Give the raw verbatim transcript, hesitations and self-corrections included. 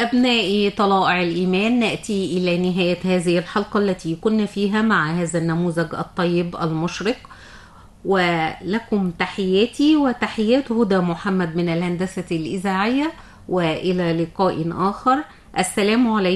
أبنائي طلائع الإيمان، نأتي إلى نهاية هذه الحلقة التي كنا فيها مع هذا النموذج الطيب المشرق، ولكم تحياتي وتحيات هدى محمد من الهندسة الإذاعية، وإلى لقاء آخر. السلام عليكم.